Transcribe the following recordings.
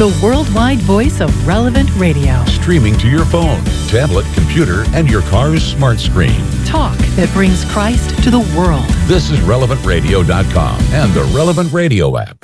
the worldwide voice of Relevant Radio. Streaming to your phone, tablet, computer, and your car's smart screen. Talk that brings Christ to the world. This is RelevantRadio.com and the Relevant Radio app.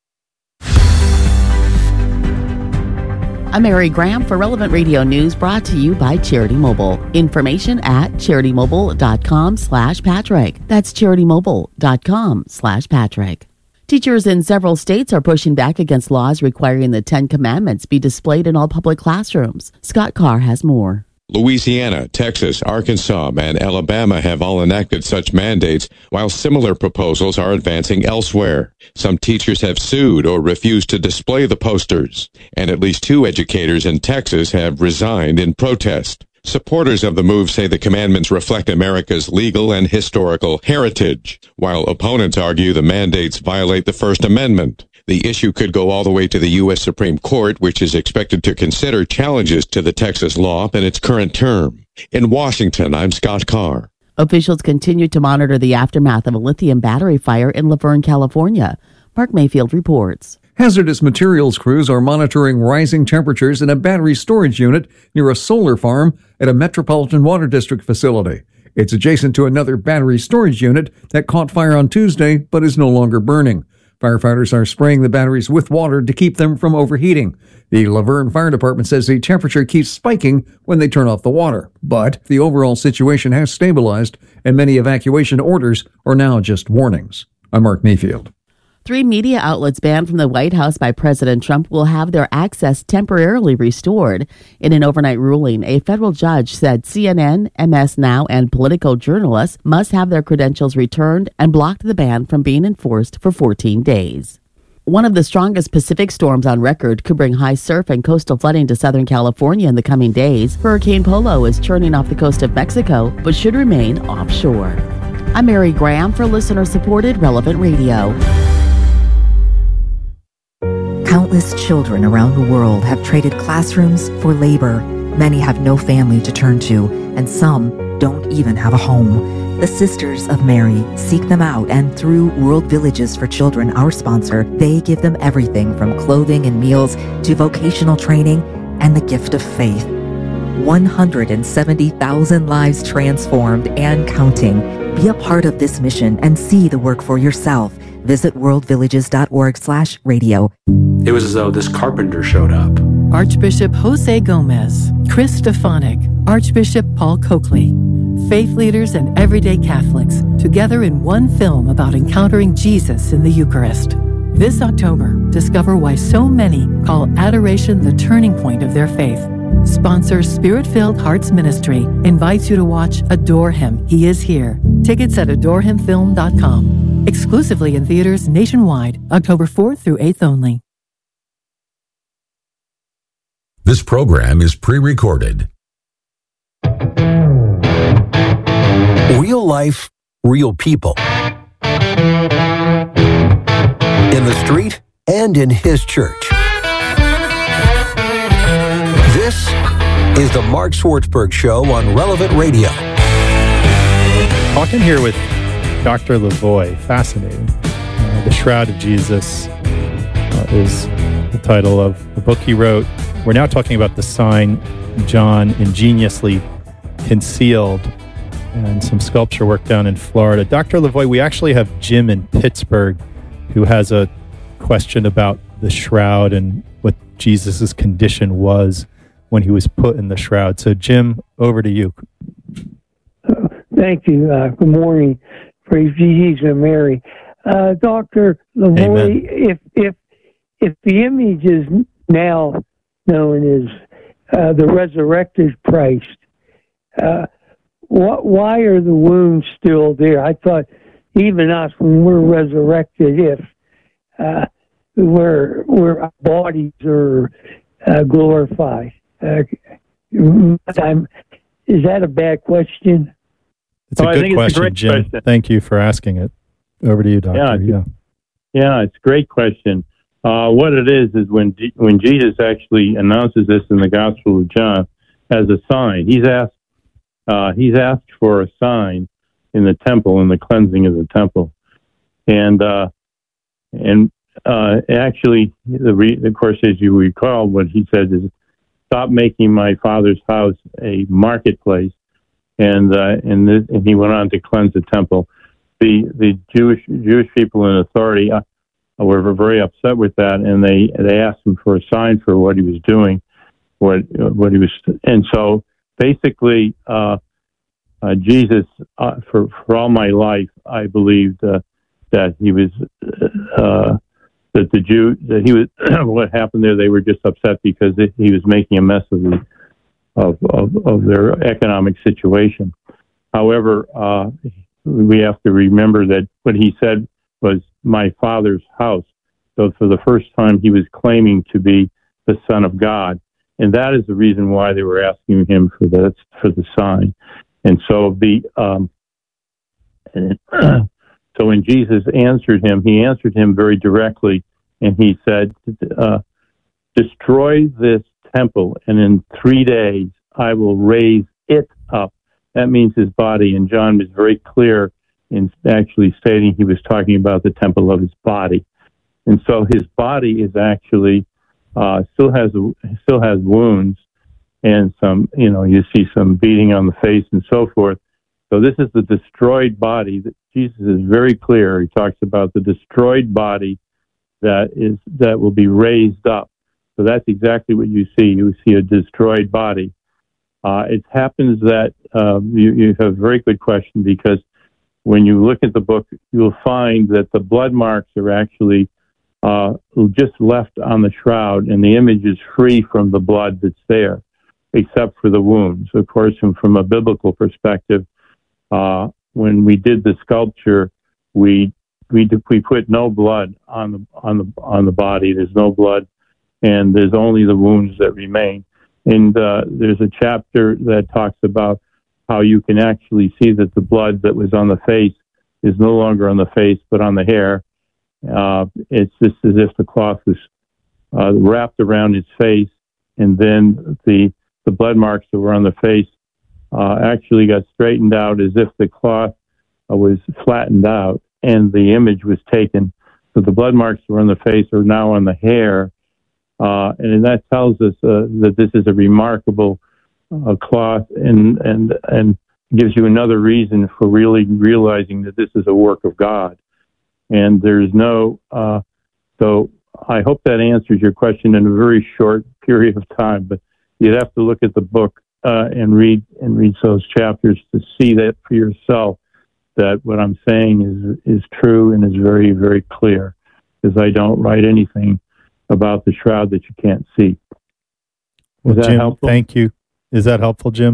I'm Mary Graham for Relevant Radio News, brought to you by Charity Mobile. Information at CharityMobile.com/Patrick. That's CharityMobile.com/Patrick. Teachers in several states are pushing back against laws requiring the 10 Commandments be displayed in all public classrooms. Scott Carr has more. Louisiana, Texas, Arkansas, and Alabama have all enacted such mandates, while similar proposals are advancing elsewhere. Some teachers have sued or refused to display the posters, and at least 2 educators in Texas have resigned in protest. Supporters of the move say the commandments reflect America's legal and historical heritage, while opponents argue the mandates violate the First Amendment. The issue could go all the way to the U.S. Supreme Court, which is expected to consider challenges to the Texas law in its current term. In Washington, I'm Scott Carr. Officials continue to monitor the aftermath of a lithium battery fire in Laverne, California. Mark Mayfield reports. Hazardous materials crews are monitoring rising temperatures in a battery storage unit near a solar farm at a Metropolitan Water District facility. It's adjacent to another battery storage unit that caught fire on Tuesday but is no longer burning. Firefighters are spraying the batteries with water to keep them from overheating. The Laverne Fire Department says the temperature keeps spiking when they turn off the water, but the overall situation has stabilized and many evacuation orders are now just warnings. I'm Mark Mayfield. 3 media outlets banned from the White House by President Trump will have their access temporarily restored. In an overnight ruling, a federal judge said CNN, MS Now, and Politico journalists must have their credentials returned and blocked the ban from being enforced for 14 days. One of the strongest Pacific storms on record could bring high surf and coastal flooding to Southern California in the coming days. Hurricane Polo is churning off the coast of Mexico, but should remain offshore. I'm Mary Graham for listener-supported Relevant Radio. Countless children around the world have traded classrooms for labor. Many have no family to turn to, and some don't even have a home. The Sisters of Mary seek them out, and through World Villages for Children, our sponsor, they give them everything from clothing and meals to vocational training and the gift of faith. 170,000 lives transformed and counting. Be a part of this mission and see the work for yourself. Visit worldvillages.org/radio. It was as though this carpenter showed up. Archbishop Jose Gomez, Chris Stefanik, Archbishop Paul Coakley. Faith leaders and everyday Catholics together in one film about encountering Jesus in the Eucharist. This October, discover why so many call adoration the turning point of their faith. Sponsor Spirit-Filled Hearts Ministry invites you to watch Adore Him, He Is Here. Tickets at adorehimfilm.com. Exclusively in theaters nationwide, October 4th through 8th only. This program is pre-recorded. Real life, real people. In the street and in his church. This is the Mark Swartzberg Show on Relevant Radio. Talking here with Dr. Lavoie, fascinating. The Shroud of Jesus is the title of the book he wrote. We're now talking about the sign John ingeniously concealed and some sculpture work down in Florida. Dr. Lavoie, we actually have Jim in Pittsburgh who has a question about the shroud and what Jesus' condition was when he was put in the shroud. So, Jim, over to you. Thank you. Good morning. Praise Jesus and Mary. Dr. Lavoie, if the image is now known as the resurrected Christ, why are the wounds still there? I thought even us, when we're resurrected, if where our bodies are glorified. Is that a bad question? It's a good question, Jim. Question. Thank you for asking it. Over to you, Doctor. Yeah, it's a great question. What it is when Jesus actually announces this in the Gospel of John as a sign, he's asked for a sign in the temple, in the cleansing of the temple, and actually, of course, as you recall, what he said is, "Stop making my Father's house a marketplace," and he went on to cleanse the temple. The Jewish people in authority were very upset with that, and they asked him for a sign for what he was doing, what he was, and so basically, Jesus, for all my life, I believed that he was that he was what happened there. They were just upset because he was making a mess of their economic situation. However, we have to remember that what he said was my Father's house. So for the first time, he was claiming to be the Son of God, and that is the reason why they were asking him for the sign. And so so when Jesus answered him, he answered him very directly, and he said, "Destroy this temple, and in 3 days I will raise it up." That means his body, and John was very clear in actually stating he was talking about the temple of his body. And so his body is actually still has wounds, and some, you see some beating on the face and so forth. So this is the destroyed body. That Jesus is very clear. He talks about the destroyed body that will be raised up. So that's exactly what you see. You see a destroyed body. It happens that you have a very good question, because when you look at the book, you'll find that the blood marks are actually just left on the shroud, and the image is free from the blood that's there, except for the wounds. Of course, and from a biblical perspective, when we did the sculpture, we put no blood on the body. There's no blood, and there's only the wounds that remain. And there's a chapter that talks about how you can actually see that the blood that was on the face is no longer on the face, but on the hair. It's just as if the cloth was wrapped around his face, and then the blood marks that were on the face actually got straightened out as if the cloth was flattened out, and the image was taken. So the blood marks that were on the face are now on the hair, and that tells us that this is a remarkable cloth, and gives you another reason for really realizing that this is a work of God. And there's no, so I hope that answers your question in a very short period of time, but you'd have to look at the book and read those chapters to see that for yourself, that what I'm saying is true and is very, very clear, because I don't write anything about the shroud that you can't see. Well, Jim, helpful? Thank you. Is that helpful, Jim?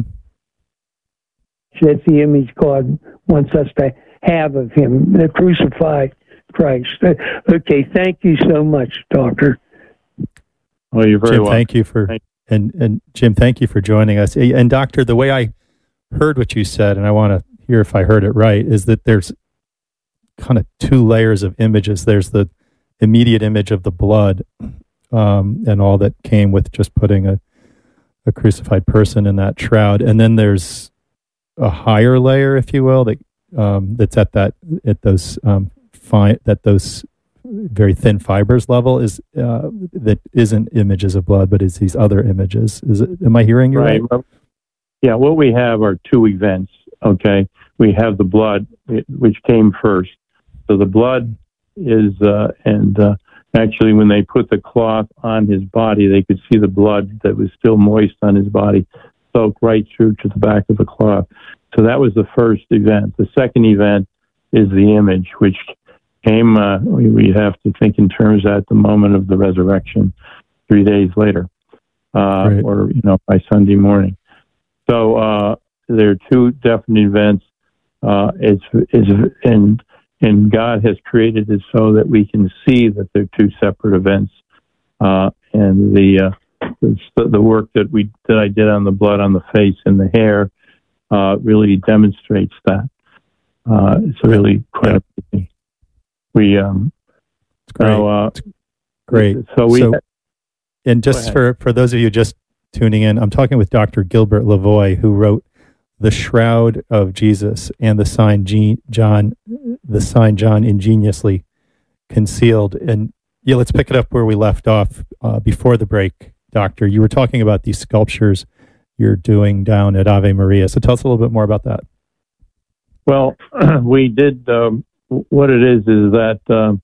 That's the image God wants us to have of him, the crucified Christ. Okay, thank you so much, Doctor. Well, you're very Jim, welcome. Thank you for, and Jim, thank you for joining us. And Doctor, the way I heard what you said, and I want to hear if I heard it right, is that there's kind of two layers of images. There's the immediate image of the blood and all that came with just putting a crucified person in that shroud, and then there's a higher layer, if you will, that that's at those very thin fibers level, is that isn't images of blood, but is these other images. Am I hearing you right? Yeah, what we have are two events. Okay, we have the blood, which came first. So the blood is, actually, when they put the cloth on his body, they could see the blood that was still moist on his body soak right through to the back of the cloth. So that was the first event. The second event is the image, which came, we have to think in terms at the moment of the resurrection, 3 days later, or, by Sunday morning. So there are two definite events. And God has created it so that we can see that they're two separate events. And the work that I did on the blood on the face and the hair really demonstrates that. It's really quite amazing. It's great. Great. And just for those of you just tuning in, I'm talking with Dr. Gilbert Lavoie, who wrote The Shroud of Jesus and the sign John ingeniously concealed. And Yeah, let's pick it up where we left off before the break, Doctor. You were talking about these sculptures you're doing down at Ave Maria. So tell us a little bit more about that. Well, we did. What it is that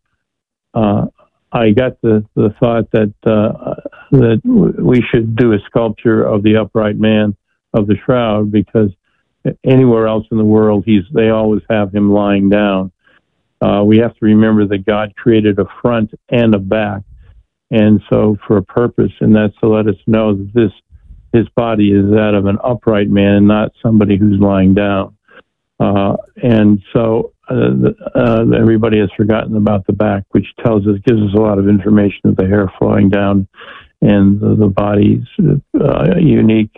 I got the thought that we should do a sculpture of the upright man of the shroud, because anywhere else in the world, they always have him lying down. We have to remember that God created a front and a back, and so for a purpose, and that's to let us know that his body is that of an upright man and not somebody who's lying down. And so everybody has forgotten about the back, which gives us a lot of information of the hair flowing down and the body's unique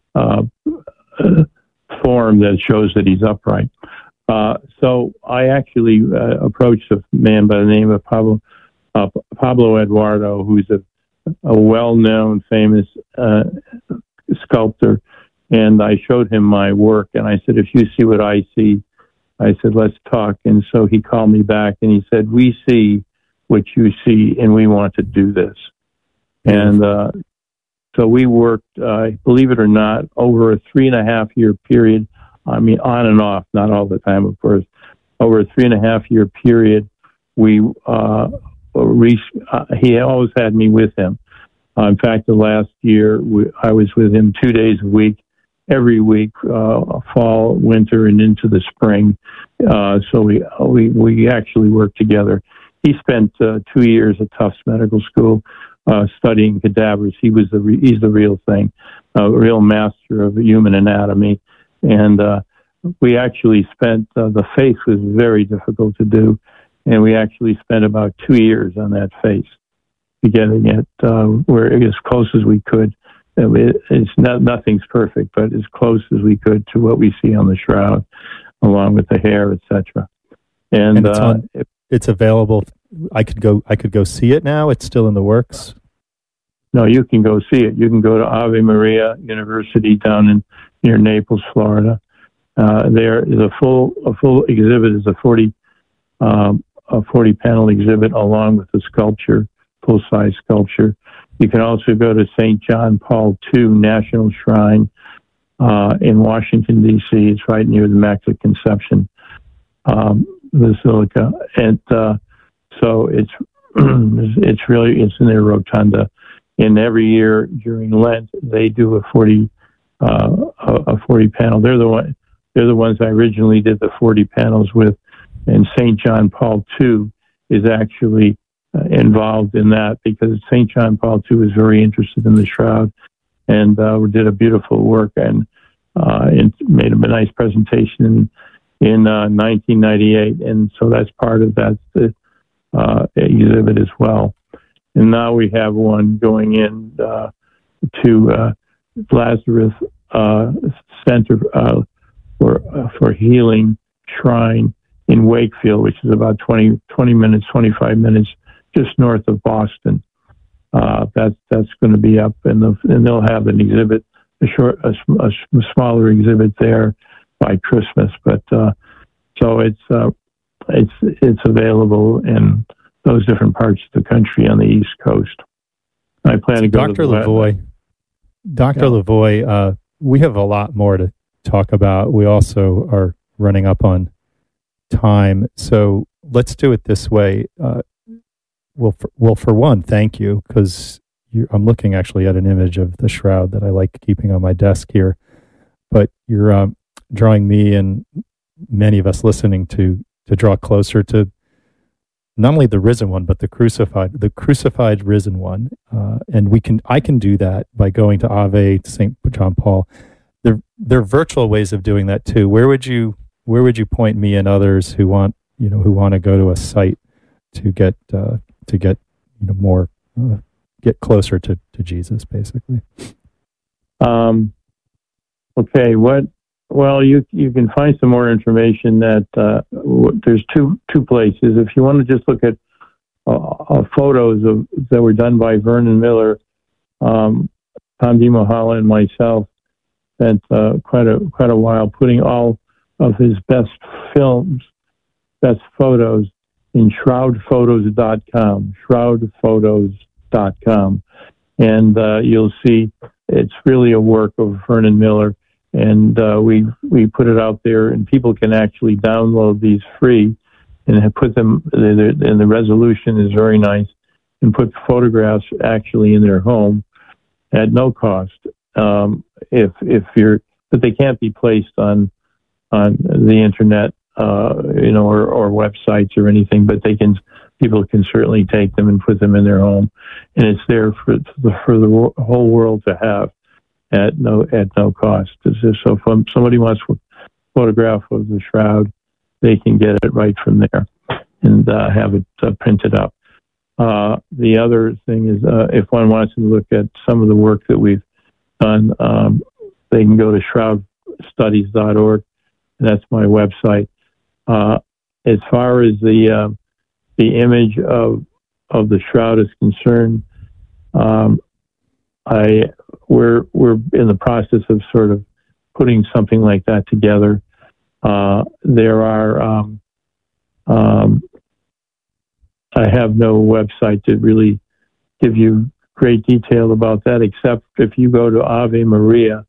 form that shows that he's upright. So I actually approached a man by the name of Pablo Eduardo, who's a well-known, famous sculptor. And I showed him my work, and I said, if you see what I see, I said, let's talk. And so he called me back, and he said, we see what you see, and we want to do this. And so we worked, believe it or not, over a 3.5-year period. I mean, on and off, not all the time, of course. Over a 3.5-year period, he always had me with him. In fact, the last year, I was with him 2 days a week, every week, fall, winter, and into the spring. So we actually worked together. He spent 2 years at Tufts Medical School studying cadavers. He's the real thing, a real master of human anatomy. And we actually spent, the face was very difficult to do, and we actually spent about 2 years on that face, getting it where as close as we could. Nothing's perfect, but as close as we could to what we see on the shroud, along with the hair, etc. And it's available. I could go see it now. It's still in the works. No, you can go see it. You can go to Ave Maria University down near Naples, Florida. There is a full exhibit. Is a 40 panel exhibit along with the sculpture, full size sculpture. You can also go to St. John Paul II National Shrine in Washington, D.C. It's right near the Immaculate Conception Basilica. And so it's in their rotunda. And every year during Lent, they do a 40 panel. They're the ones I originally did the 40 panels with. And St. John Paul II is actually involved in that, because St. John Paul II is very interested in the shroud, and we did a beautiful work and made a nice presentation in 1998, and so that's part of that exhibit as well. And now we have one going in to Lazarus Center for Healing Shrine in Wakefield, which is about 25 minutes just north of Boston. That's going to be up, and they'll have an exhibit, a smaller exhibit there by Christmas. But so it's available in those different parts of the country on the East Coast. I plan to go Dr. Lavoie. Dr. Lavoie, we have a lot more to talk about. We also are running up on time, so let's do it this way. Well, for one, thank you, because I'm looking actually at an image of the shroud that I like keeping on my desk here. But you're drawing me and many of us listening to draw closer to not only the risen one, but the crucified risen one. And I can do that by going to Ave, to St. John Paul. There are virtual ways of doing that too. Where would you point me and others who want to go to a site to get more, get closer to Jesus, basically? Okay. Well, you can find some more information at there's two places. If you want to just look at photos that were done by Vernon Miller, Tom DiMohala and myself spent quite a while putting all of his best photos in shroudphotos.com, shroudphotos.com. And you'll see it's really a work of Vernon Miller. And we put it out there, and people can actually download these free and put them, and the resolution is very nice, and put photographs actually in their home at no cost. But they can't be placed on the internet, or websites or anything. But people can certainly take them and put them in their home, and it's there for the whole world to have at no cost. So if somebody wants a photograph of the shroud, they can get it right from there and have it printed up. The other thing is, if one wants to look at some of the work that we've done, they can go to shroudstudies.org. That's my website. As far as the image of the shroud is concerned, we're in the process of sort of putting something like that together. There are I have no website to really give you great detail about that, except if you go to Ave Maria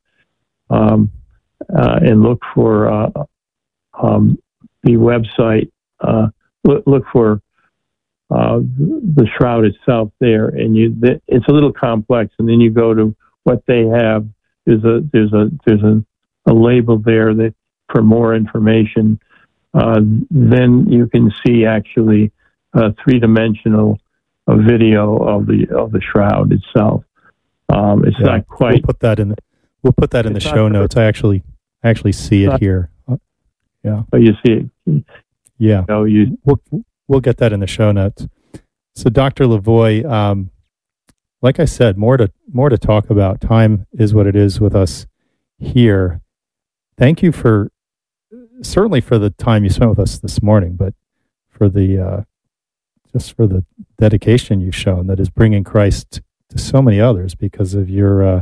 and look for the website, look for the shroud itself there, and it's a little complex. And then you go to what they have. There's a label there that for more information. Then you can see actually a three-dimensional video of the shroud itself. It's not quite. We'll put that in the show notes. I actually see it here. Yeah. Oh, you see it. Yeah. We'll get that in the show notes. So, Dr. Lavoie, like I said, more to talk about. Time is what it is with us here. Thank you certainly for the time you spent with us this morning, but for the for the dedication you've shown that is bringing Christ to so many others because of your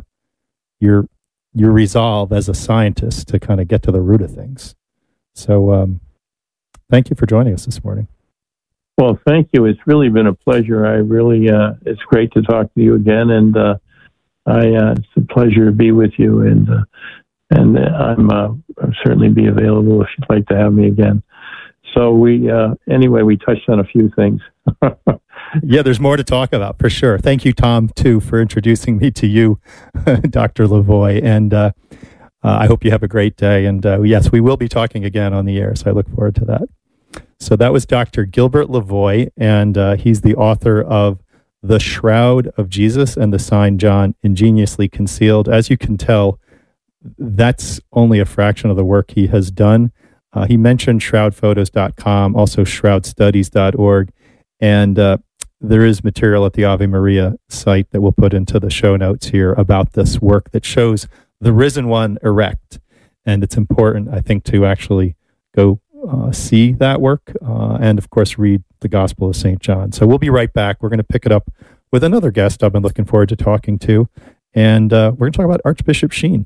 resolve as a scientist to kind of get to the root of things. So, thank you for joining us this morning. Well, thank you. It's really been a pleasure. It's great to talk to you again, and it's a pleasure to be with you. And I'll certainly be available if you'd like to have me again. So we touched on a few things. Yeah, there's more to talk about for sure. Thank you, Tom, too, for introducing me to you, Dr. Lavoie. And I hope you have a great day. And yes, we will be talking again on the air, so I look forward to that. So that was Dr. Gilbert Lavoie, and he's the author of The Shroud of Jesus and the Sign John Ingeniously Concealed. As you can tell, that's only a fraction of the work he has done. He mentioned shroudphotos.com, also shroudstudies.org, and there is material at the Ave Maria site that we'll put into the show notes here about this work that shows the risen one erect. And it's important, I think, to actually go see that work and, of course, read the Gospel of St. John. So we'll be right back. We're going to pick it up with another guest I've been looking forward to talking to, and we're going to talk about Archbishop Sheen.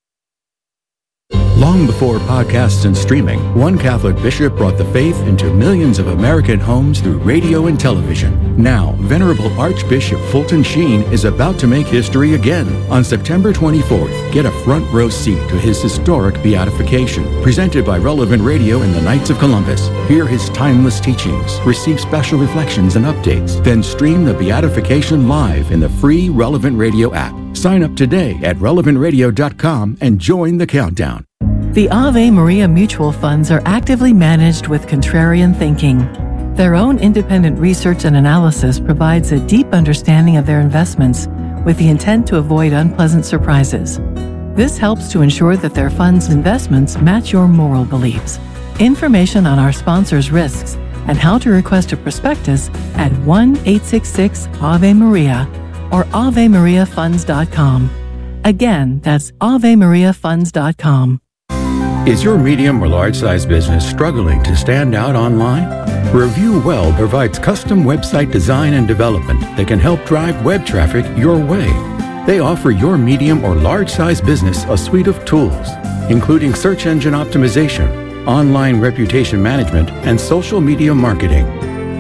Long before podcasts and streaming, one Catholic bishop brought the faith into millions of American homes through radio and television. Now, Venerable Archbishop Fulton Sheen is about to make history again. On September 24th, get a front row seat to his historic beatification, presented by Relevant Radio and the Knights of Columbus. Hear his timeless teachings, receive special reflections and updates, then stream the beatification live in the free Relevant Radio app. Sign up today at relevantradio.com and join the countdown. The Ave Maria mutual funds are actively managed with contrarian thinking. Their own independent research and analysis provides a deep understanding of their investments with the intent to avoid unpleasant surprises. This helps to ensure that their funds' investments match your moral beliefs. Information on our sponsors' risks and how to request a prospectus at 1-866-AVE-MARIA or AveMariaFunds.com. Again, that's AveMariaFunds.com. Is your medium or large-size business struggling to stand out online? Review Well provides custom website design and development that can help drive web traffic your way. They offer your medium or large-size business a suite of tools, including search engine optimization, online reputation management, and social media marketing.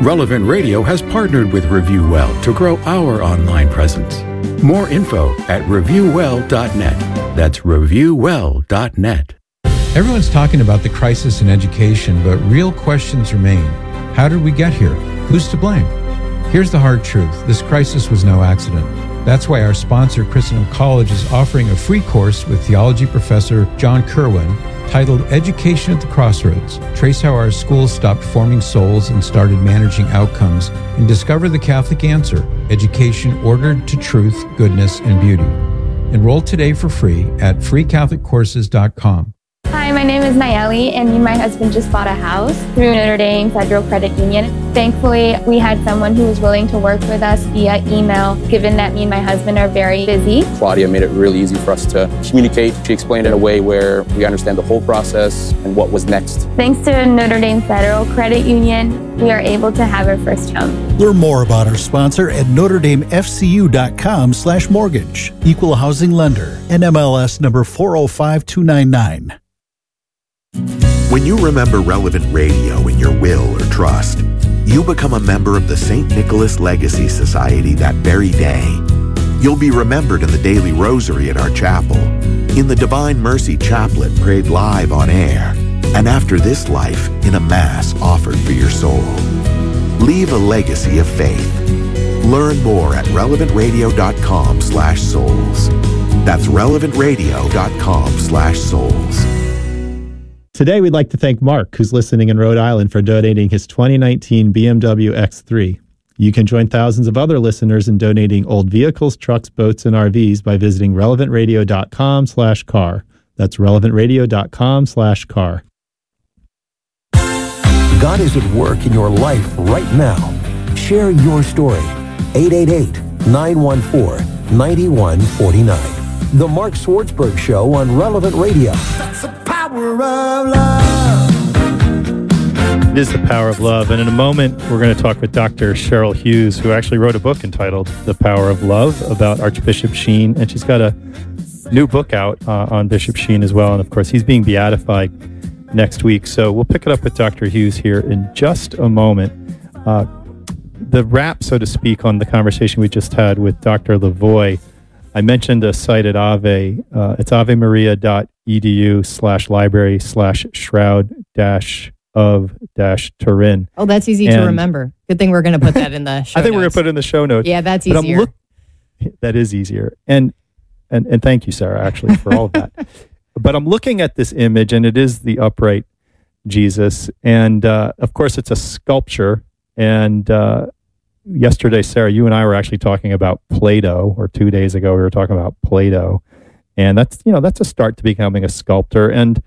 Relevant Radio has partnered with ReviewWell to grow our online presence. More info at reviewwell.net. That's reviewwell.net. Everyone's talking about the crisis in education, but real questions remain. How did we get here? Who's to blame? Here's the hard truth. This crisis was no accident. That's why our sponsor, Christendom College, is offering a free course with theology professor John Kerwin titled Education at the Crossroads. Trace how our schools stopped forming souls and started managing outcomes, and discover the Catholic answer, education ordered to truth, goodness, and beauty. Enroll today for free at freecatholiccourses.com. Hi, my name is Nayeli, and me and my husband just bought a house through Notre Dame Federal Credit Union. Thankfully, we had someone who was willing to work with us via email, given that me and my husband are very busy. Claudia made it really easy for us to communicate. She explained it in a way where we understand the whole process and what was next. Thanks to Notre Dame Federal Credit Union, we are able to have our first home. Learn more about our sponsor at NotreDameFCU.com/mortgage. Equal housing lender. NMLS number 405299. When you remember Relevant Radio in your will or trust, you become a member of the St. Nicholas Legacy Society that very day. You'll be remembered in the daily rosary at our chapel, in the Divine Mercy Chaplet prayed live on air, and after this life in a Mass offered for your soul. Leave a legacy of faith. Learn more at relevantradio.com/souls. That's relevantradio.com/souls. Today, we'd like to thank Mark, who's listening in Rhode Island, for donating his 2019 BMW X3. You can join thousands of other listeners in donating old vehicles, trucks, boats, and RVs by visiting relevantradio.com/car. That's relevantradio.com/car. God is at work in your life right now. Share your story. 888-914-9149. The Mark Swartzberg Show on Relevant Radio. That's the power of love. It is the power of love. And in a moment, we're going to talk with Dr. Cheryl Hughes, who actually wrote a book entitled The Power of Love about Archbishop Sheen. And she's got a new book out on Bishop Sheen as well. And of course, he's being beatified next week. So we'll pick it up with Dr. Hughes here in just a moment. The wrap, so to speak, on the conversation we just had with Dr. Lavoie, I mentioned a site at Ave. It's avemaria.edu/library/shroud-of-Turin. Oh, that's easy to remember. Good thing we're going to put that in the show I think notes. we're going to put it in the show notes. Yeah, that's easier. That is easier. And thank you, Sarah, actually, for all of that. But I'm looking at this image, and it is the upright Jesus. And, of course, it's a sculpture. And yesterday, Sarah, you and I were actually talking about Plato, or 2 days ago, we were talking about Plato. And that's a start to becoming a sculptor. And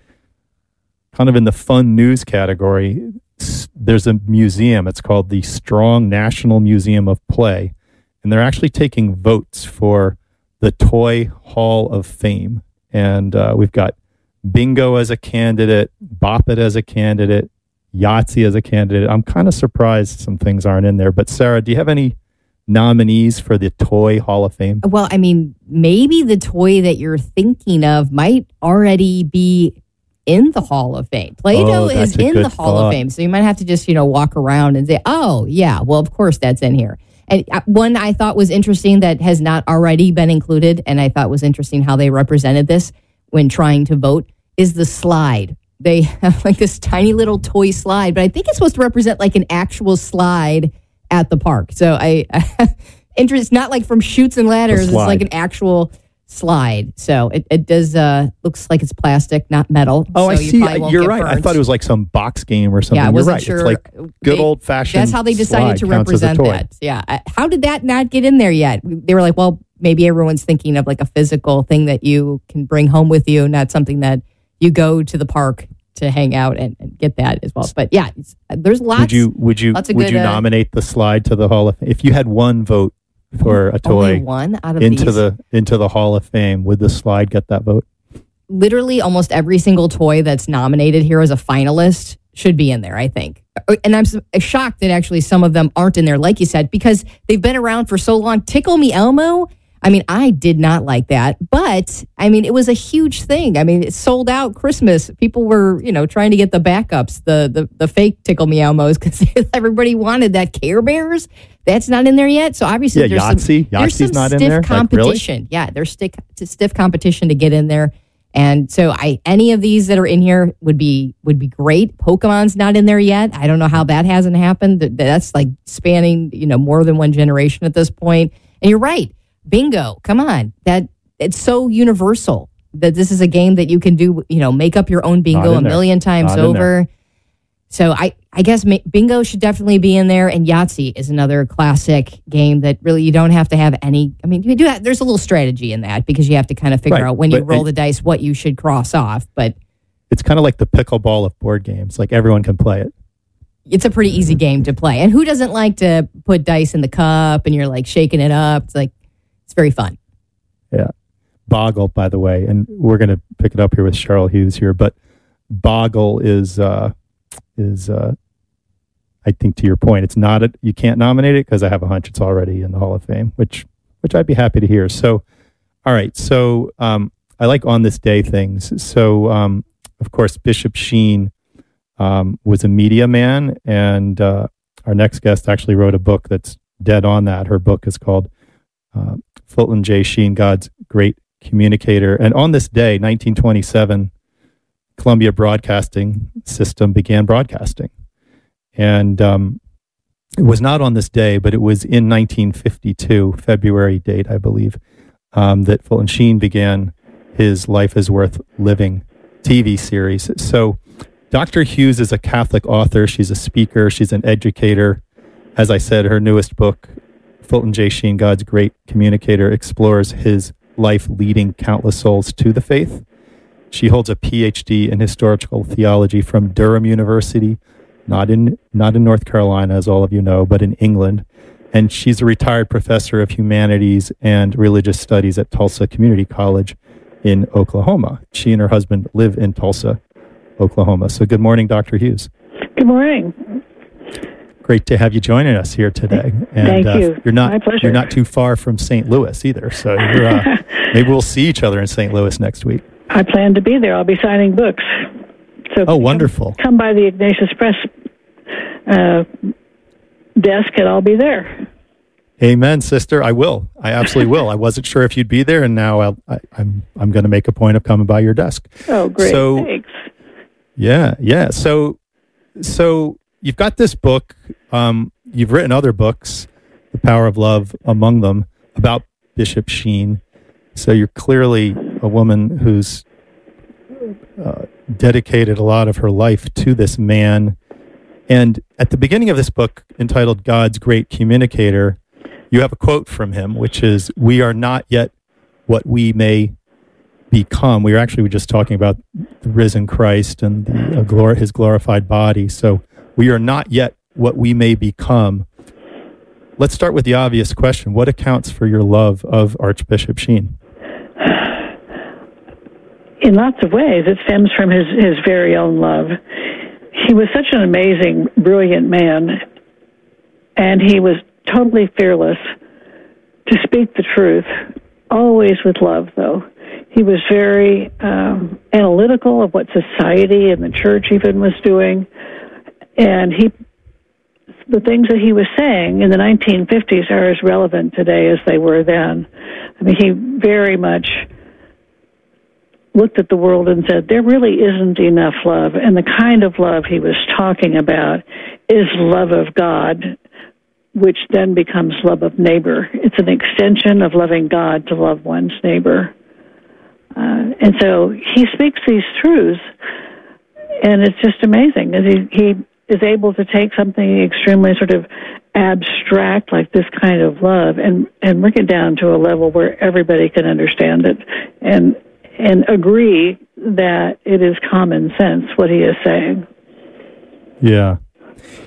kind of in the fun news category, there's a museum. It's called the Strong National Museum of Play. And they're actually taking votes for the Toy Hall of Fame. And we've got Bingo as a candidate, Bop It as a candidate, Yahtzee as a candidate. I'm kind of surprised some things aren't in there. But Sarah, do you have any nominees for the Toy Hall of Fame? Well, I mean, maybe the toy that you're thinking of might already be in the Hall of Fame. Play-Doh is in the Hall of Fame. So you might have to just, walk around and say, oh, yeah, well, of course that's in here. And one I thought was interesting that has not already been included, and I thought was interesting how they represented this when trying to vote, is the slide. They have like this tiny little toy slide, but I think it's supposed to represent like an actual slide at the park. So interest, not like from Chutes and Ladders, it's like an actual slide. So it does looks like it's plastic, not metal. Oh, so I see. You're right. Burnt. I thought it was like some box game or something. Yeah, I wasn't You're right. sure. It's like good old fashioned. That's how they decided to represent that. Yeah. How did that not get in there yet? They were like, well, maybe everyone's thinking of like a physical thing that you can bring home with you, not something that you go to the park to hang out and get that as well. But yeah, there's lots. Would you nominate the slide to the Hall of Fame if you had one vote for a toy? Only one out of into the Hall of Fame. Would the slide get that vote? Literally, almost every single toy that's nominated here as a finalist should be in there, I think. And I'm shocked that actually some of them aren't in there, like you said, because they've been around for so long. Tickle Me Elmo. I mean, I did not like that, but I mean, it was a huge thing. I mean, it sold out Christmas. People were, trying to get the backups, the fake Tickle Me Elmos, because everybody wanted that. Care Bears, that's not in there yet. So obviously, there's some not in stiff there. competition. Like, really? Yeah, there's stiff competition to get in there. And so any of these that are in here would be great. Pokemon's not in there yet. I don't know how that hasn't happened. That's like spanning, more than one generation at this point. And you're right. Bingo. Come on. It's so universal that this is a game that you can do, make up your own bingo a million times over. So I guess bingo should definitely be in there. And Yahtzee is another classic game that really you don't have to have any. I mean, you do there's a little strategy in that because you have to kind of figure out when you roll the dice what you should cross off. But it's kind of like the pickleball of board games. Like everyone can play it. It's a pretty easy game to play. And who doesn't like to put dice in the cup and you're like shaking it up? It's like, it's very fun. Yeah. Boggle, by the way, and we're going to pick it up here with Cheryl Hughes here, but Boggle is I think to your point, it's not you can't nominate it because I have a hunch it's already in the Hall of Fame, which I'd be happy to hear. So, all right. So I like on this day things. So, of course, Bishop Sheen was a media man, and our next guest actually wrote a book that's dead on that. Her book is called Fulton J. Sheen, God's Great Communicator. And on this day, 1927, Columbia Broadcasting System began broadcasting. And it was not on this day, but it was in 1952, February date, I believe, that Fulton Sheen began his Life is Worth Living TV series. So Dr. Hughes is a Catholic author. She's a speaker. She's an educator. As I said, her newest book, Fulton J. Sheen, God's Great Communicator, explores his life leading countless souls to the faith. She holds a PhD in historical theology from Durham University, not in North Carolina, as all of you know, but in England. And she's a retired professor of humanities and religious studies at Tulsa Community College in Oklahoma. She and her husband live in Tulsa, Oklahoma. So good morning, Dr. Hughes. Good morning. Great to have you joining us here today. And, Thank you. My pleasure. You're not too far from St. Louis either, so maybe we'll see each other in St. Louis next week. I plan to be there. I'll be signing books. So wonderful. Come by the Ignatius Press desk, and I'll be there. Amen, sister. I will. I absolutely will. I wasn't sure if you'd be there, and now I'm going to make a point of coming by your desk. Oh, great! Thanks. Yeah. So you've got this book. You've written other books, The Power of Love among them, about Bishop Sheen. So you're clearly a woman who's dedicated a lot of her life to this man. And at the beginning of this book, entitled God's Great Communicator, you have a quote from him, which is, "We are not yet what we may become." We were just talking about the risen Christ and his glorified body. So we are not yet what we may become. Let's start with the obvious question. What accounts for your love of Archbishop Sheen? In lots of ways, it stems from his very own love. He was such an amazing, brilliant man, and he was totally fearless to speak the truth, always with love, though. He was very analytical of what society and the church even was doing, and the things that he was saying in the 1950s are as relevant today as they were then. I mean, he very much looked at the world and said, there really isn't enough love. And the kind of love he was talking about is love of God, which then becomes love of neighbor. It's an extension of loving God to love one's neighbor. And so he speaks these truths, and it's just amazing. He is able to take something extremely sort of abstract like this kind of love and bring it down to a level where everybody can understand it and agree that it is common sense what he is saying. Yeah.